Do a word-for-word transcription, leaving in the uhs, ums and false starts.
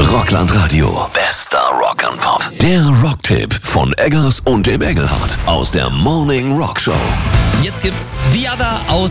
Rockland Radio. Bester Rock and Pop. Der Rocktipp von Eggers und dem Engelhardt aus der Morning Rock Show. Jetzt gibt's Viada aus